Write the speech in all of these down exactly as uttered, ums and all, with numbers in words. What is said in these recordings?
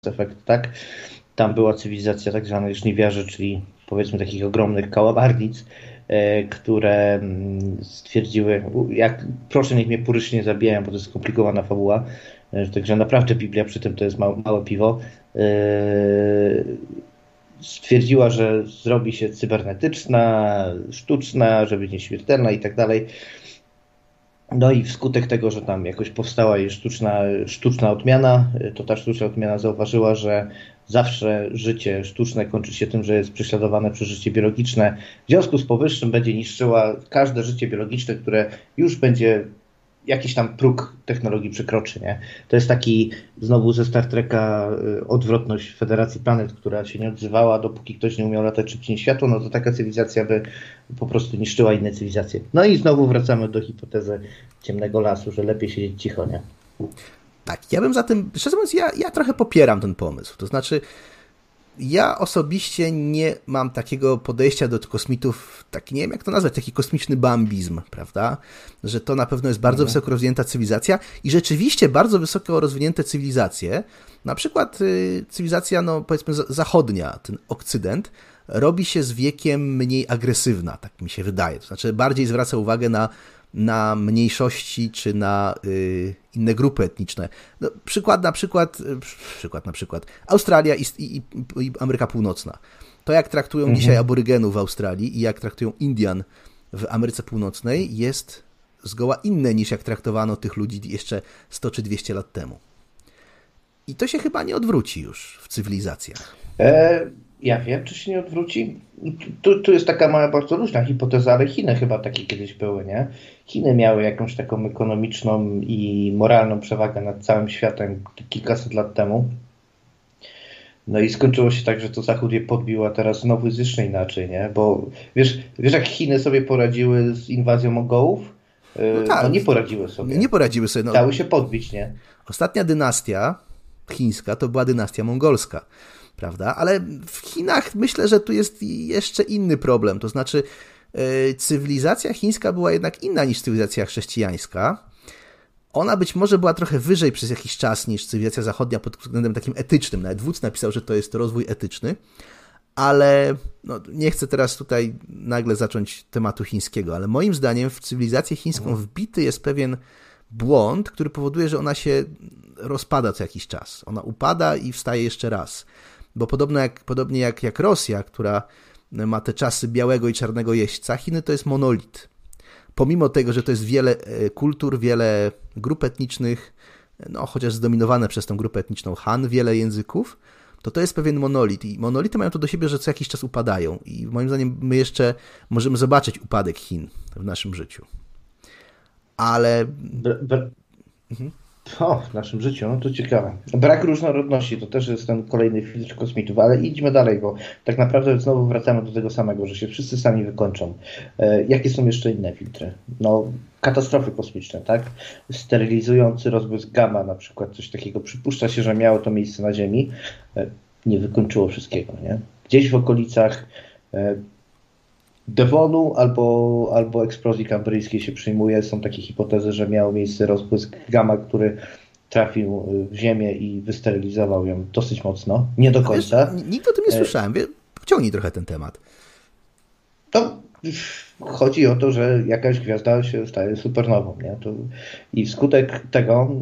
Effect, tak? Tam była cywilizacja tak zwanych żniwiarzy, czyli powiedzmy takich ogromnych kałamarnic, e, które mm, stwierdziły, jak, proszę niech mnie purycznie nie zabijają, bo to jest skomplikowana fabuła, e, także naprawdę Biblia przy tym to jest małe, małe piwo. E, stwierdziła, że zrobi się cybernetyczna, sztuczna, żeby być nieśmiertelna i tak dalej. No i wskutek tego, że tam jakoś powstała jej sztuczna, sztuczna odmiana, to ta sztuczna odmiana zauważyła, że zawsze życie sztuczne kończy się tym, że jest prześladowane przez życie biologiczne. W związku z powyższym będzie niszczyła każde życie biologiczne, które już będzie jakiś tam próg technologii przekroczy, nie? To jest taki znowu ze Star Treka odwrotność Federacji Planet, która się nie odzywała, dopóki ktoś nie umiał latać szybciej niż światło, no to taka cywilizacja by po prostu niszczyła inne cywilizacje. No i znowu wracamy do hipotezy ciemnego lasu, że lepiej siedzieć cicho, nie? Tak, ja bym za tym, szczerze mówiąc, ja, ja trochę popieram ten pomysł. To znaczy, ja osobiście nie mam takiego podejścia do kosmitów, tak nie wiem jak to nazwać, taki kosmiczny bambizm, prawda? Że to na pewno jest bardzo mhm. wysoko rozwinięta cywilizacja i rzeczywiście bardzo wysoko rozwinięte cywilizacje, na przykład y, cywilizacja, no powiedzmy zachodnia, ten Okcydent, robi się z wiekiem mniej agresywna, tak mi się wydaje. To znaczy bardziej zwraca uwagę na na mniejszości czy na y, inne grupy etniczne. No, przykład na przykład, przykład na przykład Australia i, i, i Ameryka Północna. To jak traktują mhm. dzisiaj aborygenów w Australii i jak traktują Indian w Ameryce Północnej jest zgoła inne niż jak traktowano tych ludzi jeszcze sto czy dwieście lat temu. I to się chyba nie odwróci już w cywilizacjach. E, ja wiem, czy się nie odwróci. Tu, tu jest taka mała, bardzo różna hipoteza, ale Chiny chyba takie kiedyś były, nie? Chiny miały jakąś taką ekonomiczną i moralną przewagę nad całym światem kilkaset lat temu. No i skończyło się tak, że to Zachód je podbił, a teraz znowu jest jeszcze inaczej, nie? Bo wiesz, wiesz jak Chiny sobie poradziły z inwazją Mongołów? No, tak, no nie poradziły sobie. Nie poradziły sobie. No. Dały się podbić, nie? Ostatnia dynastia chińska to była dynastia mongolska. Prawda? Ale w Chinach myślę, że tu jest jeszcze inny problem. To znaczy yy, cywilizacja chińska była jednak inna niż cywilizacja chrześcijańska. Ona być może była trochę wyżej przez jakiś czas niż cywilizacja zachodnia pod względem takim etycznym. Nawet Wódz napisał, że to jest rozwój etyczny. Ale no, nie chcę teraz tutaj nagle zacząć tematu chińskiego, ale moim zdaniem w cywilizację chińską wbity jest pewien błąd, który powoduje, że ona się rozpada co jakiś czas. Ona upada i wstaje jeszcze raz. Bo podobno jak, podobnie jak, jak Rosja, która ma te czasy białego i czarnego jeźdźca, Chiny to jest monolit. Pomimo tego, że to jest wiele kultur, wiele grup etnicznych, no chociaż zdominowane przez tą grupę etniczną Han, wiele języków, to to jest pewien monolit. I monolity mają to do siebie, że co jakiś czas upadają. I moim zdaniem my jeszcze możemy zobaczyć upadek Chin w naszym życiu. Ale... Br- br- mhm. O, w naszym życiu, no to ciekawe. Brak różnorodności to też jest ten kolejny filtr kosmitów, ale idźmy dalej, bo tak naprawdę znowu wracamy do tego samego, że się wszyscy sami wykończą. E, jakie są jeszcze inne filtry? No, katastrofy kosmiczne, tak? Sterylizujący rozbłysk gamma na przykład, coś takiego. Przypuszcza się, że miało to miejsce na Ziemi. E, nie wykończyło wszystkiego, nie? Gdzieś w okolicach e, Devonu albo, albo eksplozji kambryjskiej się przyjmuje. Są takie hipotezy, że miał miejsce rozbłysk gamma, który trafił w Ziemię i wysterylizował ją dosyć mocno. Nie do końca. Wiesz, nigdy o tym nie słyszałem. Pociągnij trochę ten temat. To chodzi o to, że jakaś gwiazda się staje supernową. Nie? To, i wskutek tego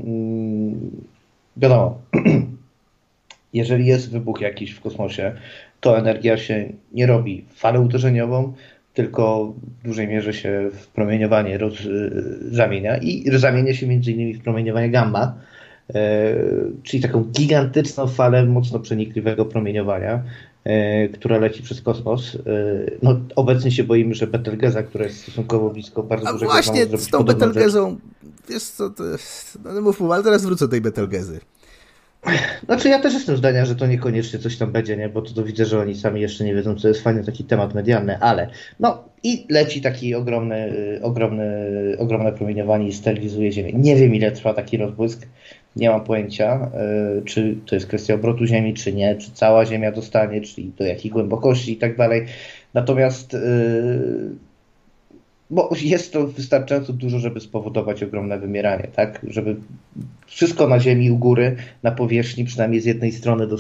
wiadomo, jeżeli jest wybuch jakiś w kosmosie, to energia się nie robi falą uderzeniową, tylko w dużej mierze się w promieniowanie roz, zamienia i zamienia się między innymi w promieniowanie gamma, e, czyli taką gigantyczną falę mocno przenikliwego promieniowania, e, która leci przez kosmos. E, no, obecnie się boimy, że Betelgeza, która jest stosunkowo blisko bardzo A dużego właśnie z tą Betelgezą, wiesz co, to jest, no mów, ale teraz wrócę do tej Betelgezy. Znaczy ja też jestem zdania, że to niekoniecznie coś tam będzie, nie? Bo to, to widzę, że oni sami jeszcze nie wiedzą, co jest fajny taki temat medialny, ale no i leci taki ogromny, ogromny, ogromne promieniowanie i sterylizuje Ziemię. Nie wiem, ile trwa taki rozbłysk, nie mam pojęcia, yy, czy to jest kwestia obrotu Ziemi, czy nie, czy cała Ziemia dostanie, czyli do jakiej głębokości i tak dalej. Natomiast yy, bo jest to wystarczająco dużo, żeby spowodować ogromne wymieranie, tak? Żeby wszystko na ziemi u góry, na powierzchni, przynajmniej z jednej strony do